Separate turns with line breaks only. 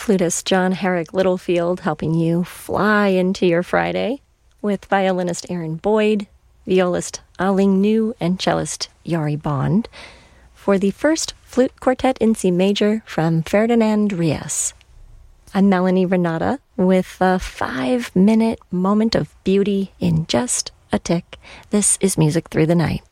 flutist John Herrick Littlefield helping you fly into your Friday, with violinist Aaron Boyd, violist Aling New, and cellist Yari Bond, for the first flute quartet in C major from Ferdinand Rias. I'm Melanie Renata with a 5-minute moment of beauty in just a tick. This is Music Through the Night.